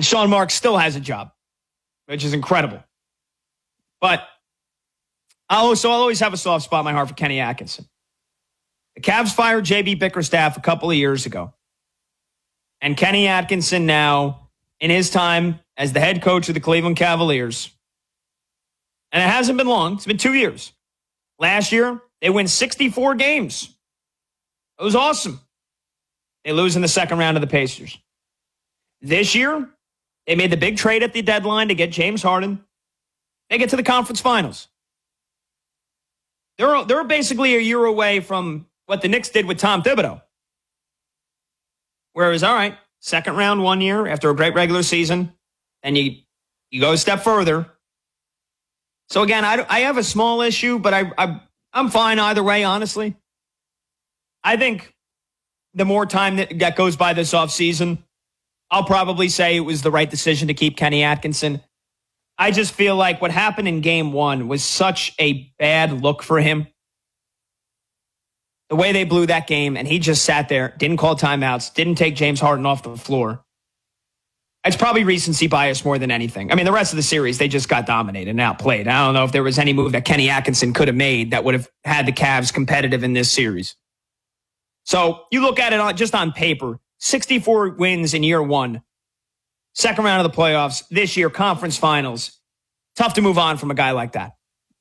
And Sean Marks still has a job, which is incredible. But I'll always have a soft spot in my heart for Kenny Atkinson. The Cavs fired J.B. Bickerstaff a couple of years ago. And Kenny Atkinson now, in his time as the head coach of the Cleveland Cavaliers, and it hasn't been long, it's been 2 years. Last year, they win 64 games. It was awesome. They lose in the second round of the Pacers. This year, they made the big trade at the deadline to get James Harden. They get to the conference finals. They're basically a year away from what the Knicks did with Tom Thibodeau. Where it was, all right, second round 1 year after a great regular season, and you go a step further. So again, I have a small issue, but I'm fine either way, honestly. I think the more time that goes by this offseason, I'll probably say it was the right decision to keep Kenny Atkinson. I just feel like what happened in game one was such a bad look for him. The way they blew that game, and he just sat there, didn't call timeouts, didn't take James Harden off the floor. It's probably recency bias more than anything. I mean, the rest of the series, they just got dominated and outplayed. I don't know if there was any move that Kenny Atkinson could have made that would have had the Cavs competitive in this series. So you look at it just on paper, 64 wins in year one, second round of the playoffs, this year, conference finals. Tough to move on from a guy like that.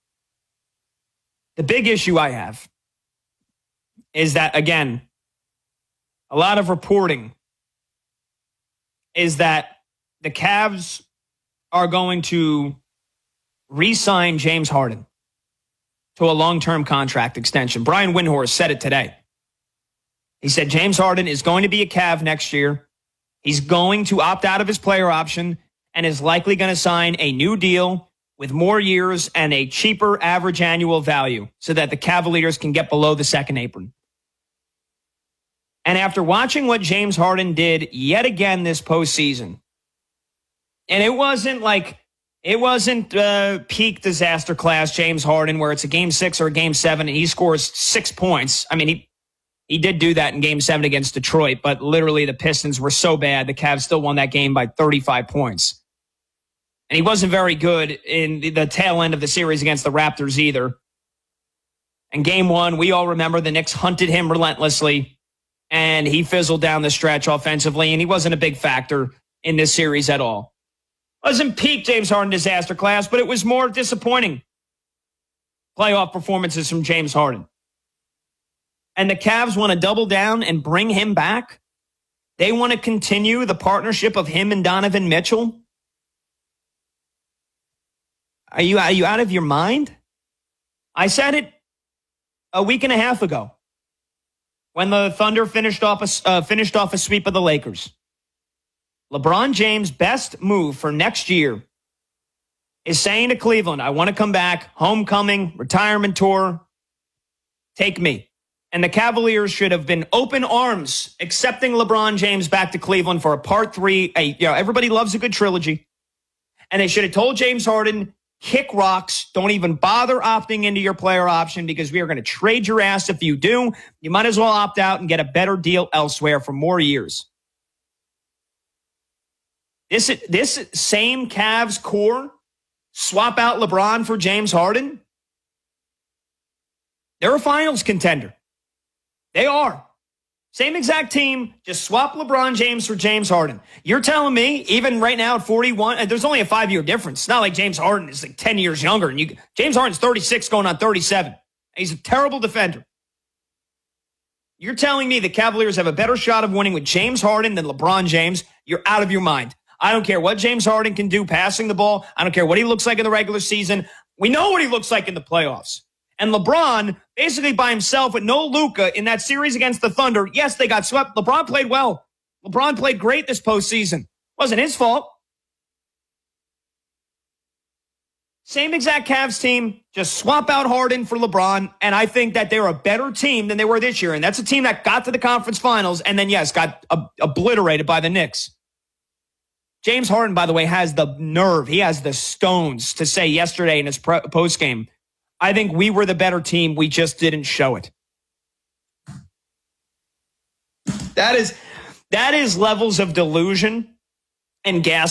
The big issue I have is that, again, a lot of reporting is that the Cavs are going to re-sign James Harden to a long-term contract extension. Brian Windhorst said it today. He said James Harden is going to be a Cav next year. He's going to opt out of his player option and is likely going to sign a new deal with more years and a cheaper average annual value so that the Cavaliers can get below the second apron. And after watching what James Harden did yet again this postseason, and it wasn't peak disaster class James Harden where it's a game 6 or a game 7 and he scores 6 points. I mean, he did do that in game 7 against Detroit, but literally the Pistons were so bad, the Cavs still won that game by 35 points. And he wasn't very good in the tail end of the series against the Raptors either. In game 1, we all remember the Knicks hunted him relentlessly, and he fizzled down the stretch offensively, and he wasn't a big factor in this series at all. Wasn't peak James Harden disaster class, but it was more disappointing playoff performances from James Harden. And the Cavs want to double down and bring him back. They want to continue the partnership of him and Donovan Mitchell. Are you out of your mind? I said it a week and a half ago when the Thunder finished off a sweep of the Lakers. LeBron James' best move for next year is saying to Cleveland, I want to come back, homecoming, retirement tour, take me. And the Cavaliers should have been open arms accepting LeBron James back to Cleveland for a part 3. Everybody loves a good trilogy. And they should have told James Harden, kick rocks. Don't even bother opting into your player option because we are going to trade your ass if you do. You might as well opt out and get a better deal elsewhere for more years. This same Cavs core, swap out LeBron for James Harden. They're a finals contender. They are. Same exact team, just swap LeBron James for James Harden. You're telling me, even right now at 41, there's only a 5-year difference. It's not like James Harden is like 10 years younger. And James Harden's 36 going on 37. He's a terrible defender. You're telling me the Cavaliers have a better shot of winning with James Harden than LeBron James? You're out of your mind. I don't care what James Harden can do passing the ball. I don't care what he looks like in the regular season. We know what he looks like in the playoffs. And LeBron, basically by himself with no Luka in that series against the Thunder, yes, they got swept. LeBron played well. LeBron played great this postseason. Wasn't his fault. Same exact Cavs team, just swap out Harden for LeBron, and I think that they're a better team than they were this year. And that's a team that got to the conference finals and then, yes, got obliterated by the Knicks. James Harden, by the way, has the nerve. He has the stones to say yesterday in his postgame, I think we were the better team. We just didn't show it. That is levels of delusion and gas.